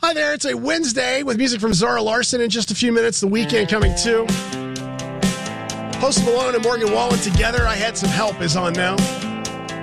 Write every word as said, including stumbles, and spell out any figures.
Hi there, it's a Wednesday with music from Zara Larson. In just a few minutes, the weekend coming too. Post Malone and Morgan Wallen together. I Had Some Help is on now.